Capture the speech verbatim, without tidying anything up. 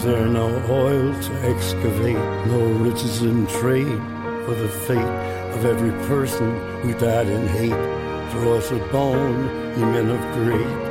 There no oil to excavate, no riches in trade for the fate of every person who died in hate. Throw us a bone, ye men of great